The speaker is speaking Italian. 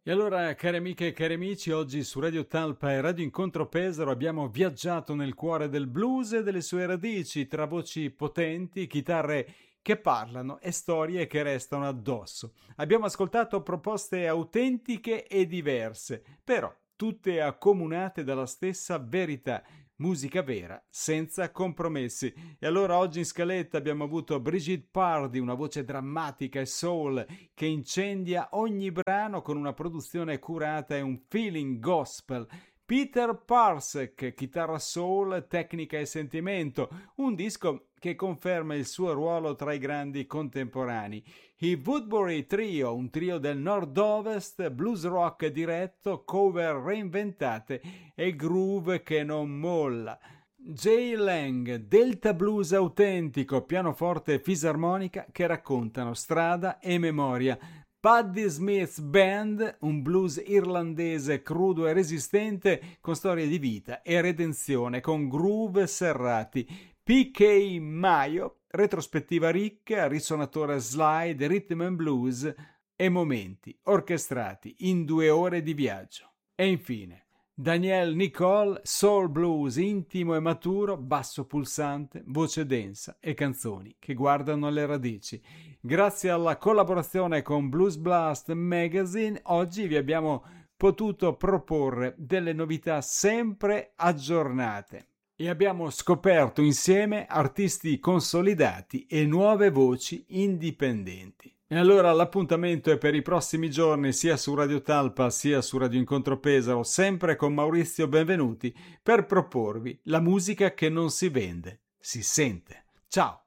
E allora, cari amiche e cari amici, oggi su Radio Talpa e Radio Incontro Pesaro abbiamo viaggiato nel cuore del blues e delle sue radici, tra voci potenti, chitarre che parlano e storie che restano addosso. Abbiamo ascoltato proposte autentiche e diverse, però tutte accomunate dalla stessa verità. Musica vera, senza compromessi. E allora oggi in scaletta abbiamo avuto Brigitte Pardy, una voce drammatica e soul che incendia ogni brano con una produzione curata e un feeling gospel. Peter Parsek, chitarra soul, tecnica e sentimento, un disco che conferma il suo ruolo tra i grandi contemporanei. I Woodbury Trio, un trio del nord-ovest, blues rock diretto, cover reinventate e groove che non molla. Jay Lang, Delta Blues autentico, pianoforte e fisarmonica che raccontano strada e memoria. Patti Smith Band, un blues irlandese crudo e resistente con storie di vita e redenzione, con groove serrati. P.K. Mayo, retrospettiva ricca, risonatore slide, rhythm and blues e momenti orchestrati in 2 ore di viaggio. E infine Danielle Nicole, soul blues intimo e maturo, basso pulsante, voce densa e canzoni che guardano alle radici. Grazie alla collaborazione con Blues Blast Magazine, oggi vi abbiamo potuto proporre delle novità sempre aggiornate e abbiamo scoperto insieme artisti consolidati e nuove voci indipendenti. E allora l'appuntamento è per i prossimi giorni sia su Radio Talpa sia su Radio Incontro Pesaro, sempre con Maurizio Benvenuti, per proporvi la musica che non si vende, si sente. Ciao!